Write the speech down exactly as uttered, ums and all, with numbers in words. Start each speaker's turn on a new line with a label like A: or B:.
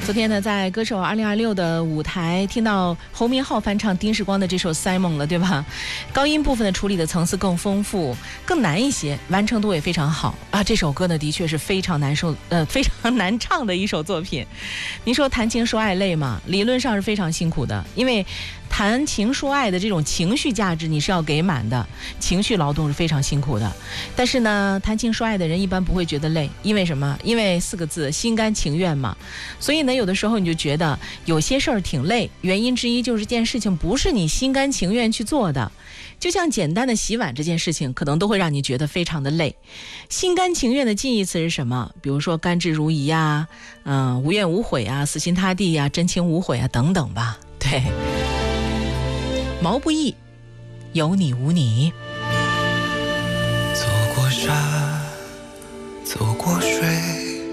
A: 昨天呢，在歌手二零二六的舞台听到侯明昊翻唱丁世光的这首 Simon 了，对吧？高音部分的处理的层次更丰富，更难一些，完成度也非常好啊。这首歌呢，的确是非常难受，呃，非常难唱的一首作品。您说谈情说爱累吗？理论上是非常辛苦的，因为谈情说爱的这种情绪价值你是要给满的，情绪劳动是非常辛苦的。但是呢，谈情说爱的人一般不会觉得累，因为什么？因为四个字，心甘情愿嘛。所以呢，有的时候你就觉得有些事儿挺累，原因之一就是这件事情不是你心甘情愿去做的。就像简单的洗碗这件事情，可能都会让你觉得非常的累。心甘情愿的近义词是什么？比如说甘之如饴呀，嗯、呃，无怨无悔啊，死心塌地呀，真情无悔啊，等等吧。对，毛不易，有你无你。
B: 走过山，走过水。